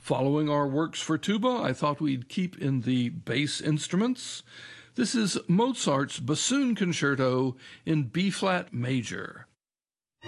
Following our works for tuba, I thought we'd keep in the bass instruments. This is Mozart's Bassoon Concerto in B-flat major.